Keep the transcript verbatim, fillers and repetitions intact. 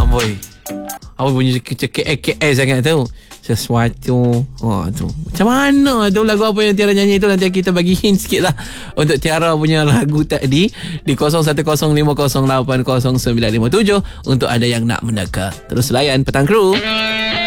boy. Apa bunyi cekik A K S sangat tu. Sesuatu. Oh tu. Macam mana tu lagu apa yang Tiara nyanyi tu? Nanti kita bagi hint sikit lah untuk Tiara punya lagu tadi di kosong satu kosong lima kosong lapan kosong sembilan lima tujuh untuk ada yang nak meneka. Terus layan Petang Kru.